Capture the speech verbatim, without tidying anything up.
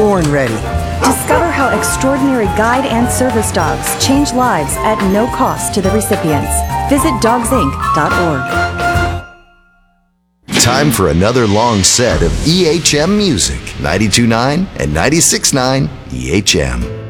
born ready. Discover how extraordinary guide and service dogs change lives at no cost to the recipients. Visit dogs inc dot org. Time for another long set of E H M music. ninety-two point nine and ninety-six point nine E H M.